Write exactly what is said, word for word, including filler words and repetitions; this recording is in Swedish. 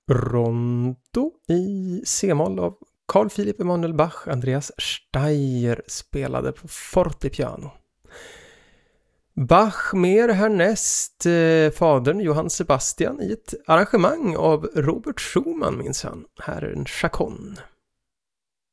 Rondo i C-moll av Carl Philipp Emanuel Bach. Andreas Steyr spelade på fortepiano. Bach mer härnäst eh, fadern Johann Sebastian i ett arrangemang av Robert Schumann, minns han. Här är en chacon.